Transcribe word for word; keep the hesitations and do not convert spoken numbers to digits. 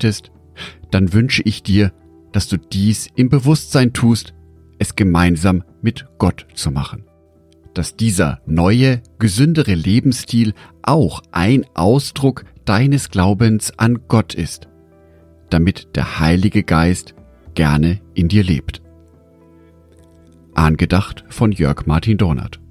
möchtest, dann wünsche ich dir, dass du dies im Bewusstsein tust, es gemeinsam mit Gott zu machen. Dass dieser neue, gesündere Lebensstil auch ein Ausdruck deines Glaubens an Gott ist, damit der Heilige Geist gerne in dir lebt. Angedacht von Jörg Martin Dohnert.